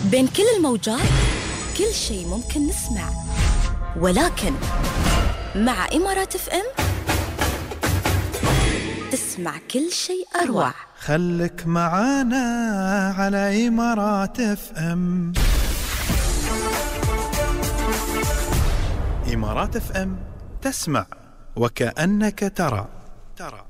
بين كل الموجات كل شيء ممكن نسمع، ولكن مع إمارات اف ام تسمع كل شيء أروع. خلك معانا على إمارات اف ام. إمارات اف ام تسمع وكأنك ترى.